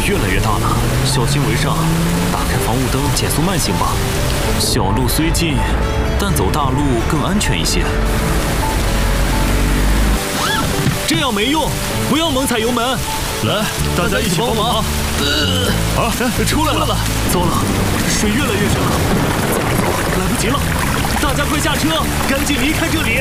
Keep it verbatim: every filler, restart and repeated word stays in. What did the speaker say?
越来越大了，小心为上。打开防雾灯，减速慢行吧。小路虽近，但走大路更安全一些。这样没用，不要猛踩油门。来，大家一起帮忙。呃，啊，出来了！糟了，水越来越深了，走走，来不及了！大家快下车，赶紧离开这里！